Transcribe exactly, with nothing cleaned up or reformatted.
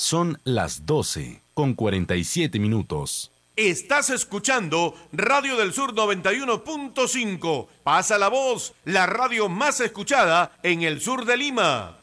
Son las doce con cuarenta y siete minutos. Estás escuchando Radio del Sur noventa y uno punto cinco. Pasa la voz, la radio más escuchada en el sur de Lima.